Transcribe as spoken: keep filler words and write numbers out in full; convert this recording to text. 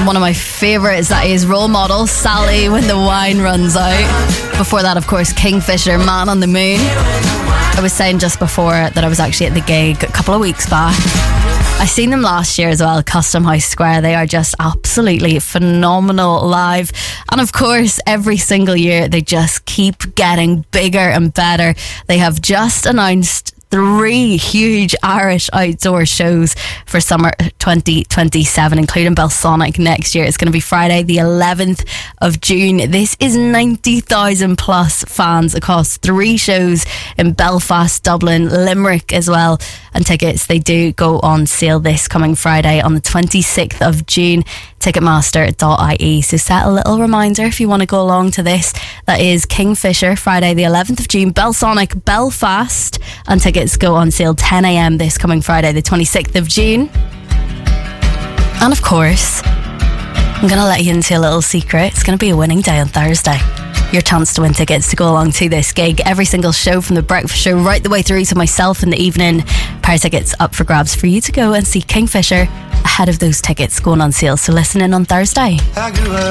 one of my favourites, that is Role Model, Sally, When the Wine Runs Out. Before that, of course, Kingfisher, Man on the Moon. I was saying just before that I was actually at the gig a couple of weeks back. I seen them last year as well, Custom House Square. They are just absolutely phenomenal live. And of course, every single year they just keep getting bigger and better. They have just announced three huge Irish outdoor shows for summer twenty twenty-seven, including Belsonic next year. It's going to be Friday the eleventh of June. This is ninety thousand plus fans across three shows in Belfast, Dublin, Limerick as well. And tickets, they do go on sale this coming Friday on the twenty-sixth of June. Ticketmaster dot I E. So set a little reminder if you want to go along to this. That is Kingfisher, Friday the eleventh of June, Belsonic, Belfast, and tickets go on sale ten a.m. this coming Friday the twenty-sixth of June. And of course, I'm going to let you into a little secret. It's going to be a winning day on Thursday. Your chance to win tickets to go along to this gig. Every single show from the breakfast show right the way through to myself in the evening. Pair of tickets up for grabs for you to go and see Kingfisher ahead of those tickets going on sale. So listen in on Thursday.